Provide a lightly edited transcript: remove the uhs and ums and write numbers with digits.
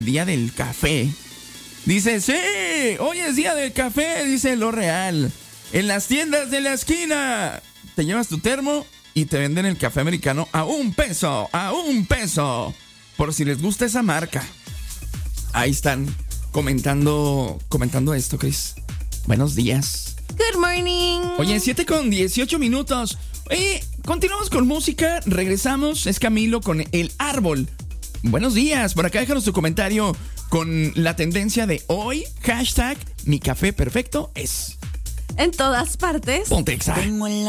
día del café. Dice, sí, hoy es día del café, dice Lo Real. En las tiendas de la esquina. Te llevas tu termo y te venden el café americano a $1. A $1. Por si les gusta esa marca. Ahí están comentando esto, Chris. Buenos días. Good morning. Oye, 7:18. Continuamos con música. Regresamos. Es Camilo con El Árbol. Buenos días. Por acá déjanos tu comentario con la tendencia de hoy. #Mi café perfecto es. En todas partes. Ponte Exa.